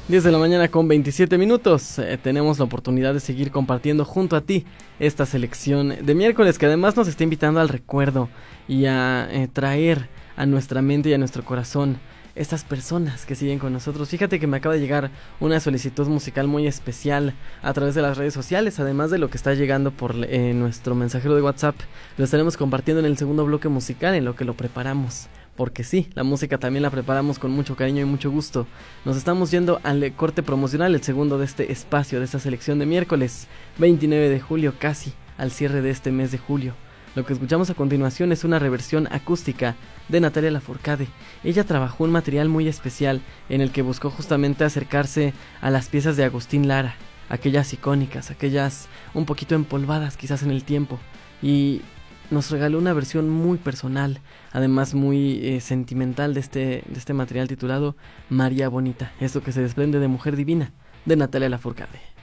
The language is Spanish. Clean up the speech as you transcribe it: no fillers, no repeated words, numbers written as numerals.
10 de la mañana con 27 minutos. Tenemos la oportunidad de seguir compartiendo junto a ti esta selección de miércoles que además nos está invitando al recuerdo y a traer a nuestra mente y a nuestro corazón estas personas que siguen con nosotros. Fíjate que me acaba de llegar una solicitud musical muy especial a través de las redes sociales, además de lo que está llegando por nuestro mensajero de WhatsApp. Lo estaremos compartiendo en el segundo bloque musical, en lo que lo preparamos. Porque sí, la música también la preparamos con mucho cariño y mucho gusto. Nos estamos yendo al corte promocional, el segundo de este espacio, de esta selección de miércoles 29 de julio, casi al cierre de este mes de julio. Lo que escuchamos a continuación es una reversión acústica de Natalia Lafourcade. Ella trabajó un material muy especial en el que buscó justamente acercarse a las piezas de Agustín Lara, aquellas icónicas, aquellas un poquito empolvadas quizás en el tiempo, y nos regaló una versión muy personal, además muy sentimental de este material titulado María Bonita, esto que se desprende de Mujer Divina, de Natalia Lafourcade.